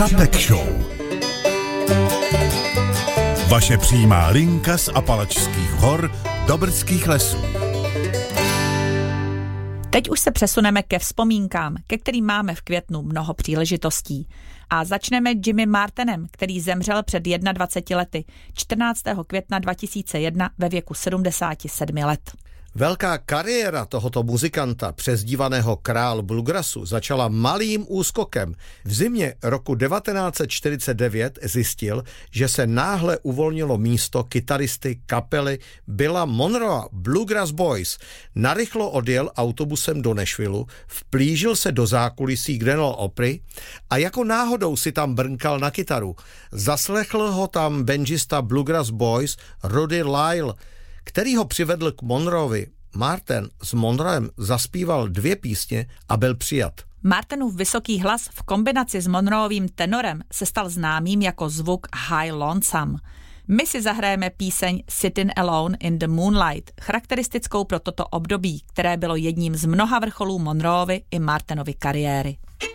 Pek Show. Vaše přímá linka z Apalačských hor do Brdských lesů. Teď už se přesuneme ke vzpomínkám, ke kterým máme v květnu mnoho příležitostí. A začneme Jimmy Martinem, který zemřel před 21 lety, 14. května 2001 ve věku 77 let. Velká kariéra tohoto muzikanta, přezdívaného Král bluegrassu, začala malým úskokem. V zimě roku 1949 zjistil, že se náhle uvolnilo místo kytaristy kapely Billa Monroe Bluegrass Boys. Narychlo odjel autobusem do Nashvilleu, vplížil se do zákulisí Grand Opry a jako náhodou si tam brnkal na kytaru. Zaslechl ho tam benžista Bluegrass Boys Rudy Lyle, který ho přivedl k Monroeovi. Martin s Monroem zaspíval 2 písně a byl přijat. Martinův vysoký hlas v kombinaci s Monroevým tenorem se stal známým jako zvuk High Lonesome. My si zahrajeme píseň Sitting Alone in the Moonlight, charakteristickou pro toto období, které bylo jedním z mnoha vrcholů Monroevy i Martinovy kariéry.